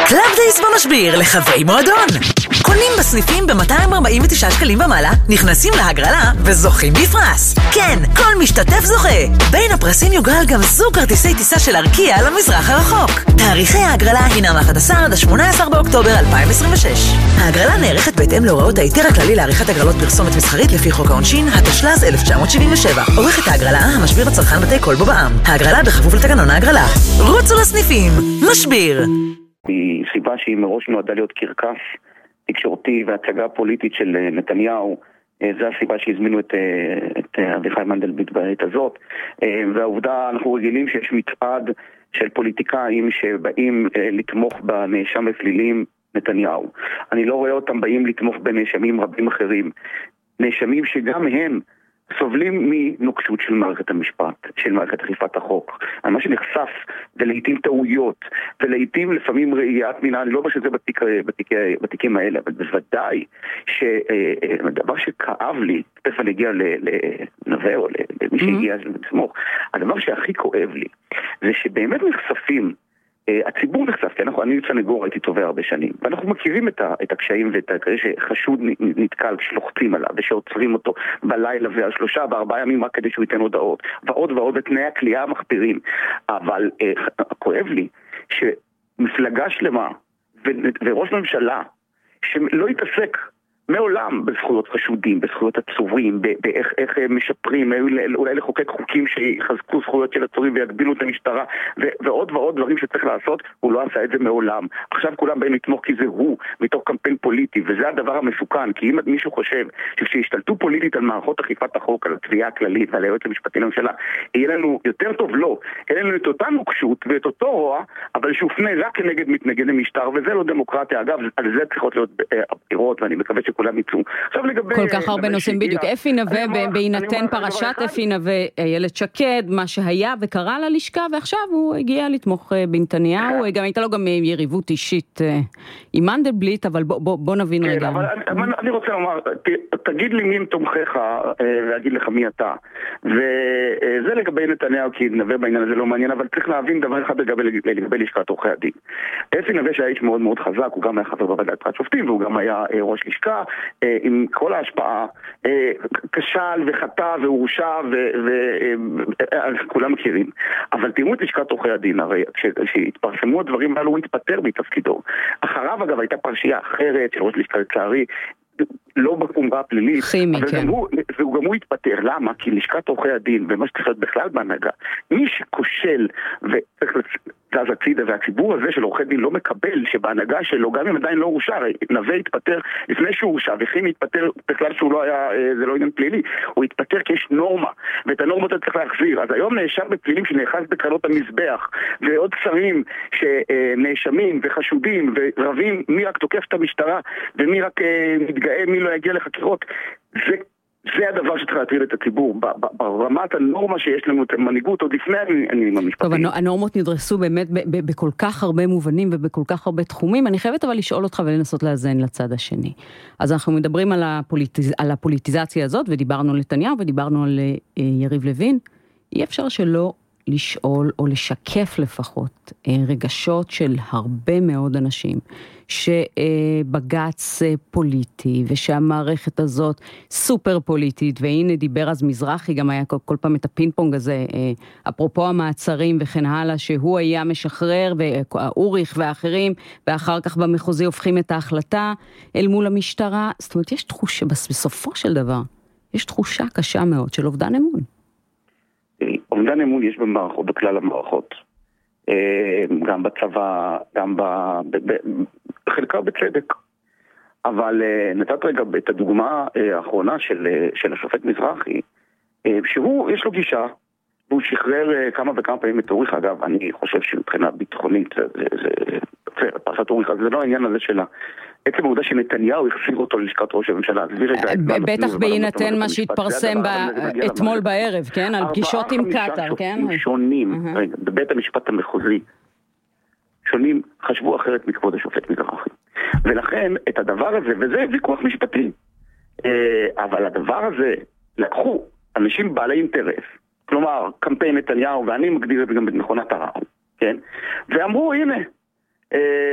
קלאב דייס במשביר לחברי מועדון. קונים בסניפים ב-249 שקלים ומעלה, נכנסים להגרלה וזוכים בפרס. כן, כל משתתף זוכה. בין הפרסים יוגרל גם זוג כרטיסי טיסה של ארקיע למזרח הרחוק. תאריכי ההגרלה הינם 11 עד 18 באוקטובר 2026. ההגרלה נערכת בהתאם להוראות ההיתר הכללי לעריכת הגרלות פרסומת מסחרית לפי חוק העונשין, התשל"ז 1977. עורכת ההגרלה, המשביר הצרכן בתי קול בו בע"מ. ההגרלה בכפוף לתקנון ההגרלה. רוצו לסניפים. משביר. היא סיבה שהיא מראש נועדה להיות קרקס תקשורתי והצגה פוליטית של נתניהו. זה הסיבה שהזמינו את אביחי מנדלבליט בעת הזאת. והעובדה, אנחנו רגילים שיש מצעד של פוליטיקאים שבאים לתמוך בנאשם בפלילים נתניהו. אני לא רואה אותם באים לתמוך בנאשמים רבים אחרים. נאשמים שגם הם סובלים מנוקשות של מערכת המשפט, של מערכת אכיפת החוק. מה שנחשף, ולעיתים טעויות, ולעיתים לפעמים ראיית מינה, אני לא אומר שזה בתיקים האלה, אבל בוודאי שהדבר שכאב לי, תכף אני אגיע לנווה או למי שהגיע לסמוך, הדבר שהכי כואב לי, זה שבאמת נחשפים, הציבור נחשף, כי אני סנגור, הייתי תובע הרבה שנים, ואנחנו מכירים את הקשיים ואת הקשיים שחשוד נתקל כשלוחצים עליו ושעוצרים אותו בלילה ועל 3 ו4 ימים רק כדי שהוא ייתן הודעות ועוד ועוד ותנאי הכלייה המחפירים. אבל כואב לי שמפלגה שלמה וראש ממשלה שלא יתעסק מעולם בזכויות חשודים, בזכויות עצורים, באיך משפרים, אולי לחוקק חוקים שיחזקו זכויות של עצורים ויגבילו את המשטרה ועוד ועוד דברים שצריך לעשות, הוא לא עשה את זה מעולם. עכשיו כולם באים לתמוך כי זה הוא, מתוך קמפיין פוליטי, וזה הדבר המסוכן, כי אם מישהו חושב שכשישתלטו פוליטית על מערכות אכיפת החוק, על התביעה הכללית ועל היועץ המשפטי לממשלה, יהיה לנו יותר טוב לא, יהיה לנו את אותה נוקשות ואת אותו רוע, אבל שהופנה רק כנגד מתנגד למשטר, וזה לא דמוקרטיה. אגב, על זה צריכות להיות הבחירות, ואני מקווה כולם יצאו. כל כך הרבה נושאים בדיוק. אפי נווה, בהינתן פרשת אפי נווה, איילת שקד, מה שהיה וקרה ללשכה, ועכשיו הוא הגיע לתמוך בנתניהו, גם הייתה לו גם יריבות אישית עם מנדלבליט, אבל בוא נבין רגע. אני רוצה לומר, תגיד לי מי תומכיך, ואגיד לך מי אתה. וזה לגבי נתניהו, כי נווה בעניין הזה לא מעניין, אבל צריך להבין דבר אחד לגבי לשכת עורכי הדין. אפי נווה שהיה איש מאוד מאוד חזק, הוא גם היה חבר בוועדת בחירת שופטים, והוא גם היה ראש לשכה, עם כל ההשפעה, כשל וחטא והורשע וכולם מכירים. אבל תראו את לשכת עורכי הדין, הרי כשהתפרסמו הדברים האלו הוא התפטר מתפקידו. אחריו אגב הייתה פרשייה אחרת של ראש לשכה לצערי, לא בחומרה הפלילית, והוא גם הוא התפטר. למה? כי לשכת עורכי הדין ומה שצריך להיות בכלל בהנהגה, מי שכושל וצריך לצז הצידה, והציבור הזה של עורכי דין לא מקבל שבהנהגה שלו, גם אם עדיין לא הורשע, נווה התפטר לפני שהוא הורשע, וכי התפטר בכלל שהוא לא היה, זה לא עניין פלילי, הוא התפטר כי יש נורמה, ואת הנורמות צריך להחזיר. אז היום נאשם בפלילים שנאחז בקרנות המזבח, ועוד שרים שנאשמים וחשודים ורבים מי רק תוקף את המשטרה, ומי רק מתגאה, מי לא יגיע לחקירות. זה הדבר שצריך להטריד את הציבור, ברמת הנורמה שיש לנו את המנהיגות, עוד לפני העניינים המשפטיים. טוב, הנורמות נדרסו באמת בכל כך הרבה מובנים ובכל כך הרבה תחומים. אני חייבת אבל לשאול אותך ולנסות לאזן לצד השני. אז אנחנו מדברים על הפוליטיזציה הזאת, ודיברנו על נתניהו ודיברנו על יריב לוין. אי אפשר שלא לשאול או לשקף לפחות רגשות של הרבה מאוד אנשים שבגץ פוליטי ושהמערכת הזאת סופר פוליטית, והנה דיבר אז מזרחי, גם היה כל פעם את הפינפונג הזה אפרופו המעצרים וכן הלאה, שהוא היה משחרר ואוריך ואחרים, ואחר כך במחוזי הופכים את ההחלטה אל מול המשטרה. זאת אומרת, יש תחושה, בסופו של דבר יש תחושה קשה מאוד של אובדן אמון. אובדן אמון יש במערכות, בכלל המערכות, גם בצבא, גם בחלקה בצדק. אבל נתת רגע את הדוגמה האחרונה של השופט מזרחי, שהוא, יש לו גישה, והוא שחרר כמה וכמה פעמים את אוריך. אגב, אני חושב שמבחינה ביטחונית, פרשת אוריך, זה לא העניין הזה שלה. עצם העובדה שנתניהו החזיר אותו ללשכת ראש הממשלה. בטח בהינתן מה שהתפרסם אתמול בערב, כן? על פגישות עם קטר, כן? שונים, בבית המשפט המחוזי, שונים, חשבו אחרת מכבוד השופט מזרחי. ולכן את הדבר הזה, וזה ויכוח משפטי, אבל הדבר הזה, לקחו אנשים בעלי אינטרס, כלומר, קמפיין נתניהו, ואני מגדיר את זה גם במכונת הרעל, כן? ואמרו, הנה,